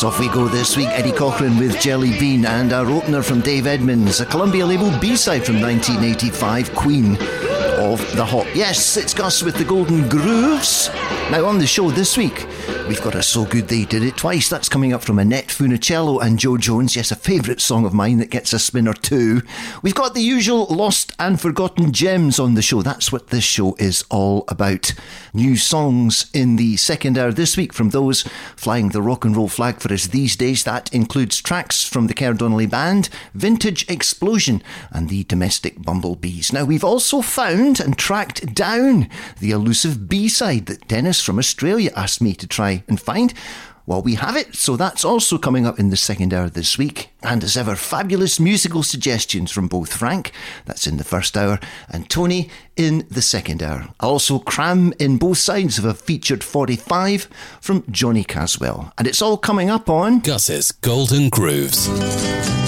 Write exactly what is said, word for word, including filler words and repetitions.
Yes, off we go this week. Eddie Cochran with Jelly Bean, and our opener from Dave Edmunds, a Columbia label B-side from nineteen eighty-five, Queen of the Hop. Yes, it's Gus with the Golden Grooves. Now on the show this week, we've got a So Good They Did It Twice. That's coming up from Annette Funicello and Joe Jones. Yes, a favourite song of mine that gets a spin or two. We've got the usual Lost and Forgotten Gems on the show. That's what this show is all about. New songs in the second hour this week from those flying the rock and roll flag for us these days. That includes tracks from the Kerr Donnelly Band, Vintage Explosion and the Domestic Bumblebees. Now, we've also found and tracked down the elusive B-side that Dennis from Australia asked me to try and find. Well, we have it, so that's also coming up in the second hour this week. And as ever, fabulous musical suggestions from both Frank, that's in the first hour, and Tony in the second hour. I'll also cram in both sides of a featured forty-five from Johnny Caswell. And it's all coming up on Gus's Golden Grooves.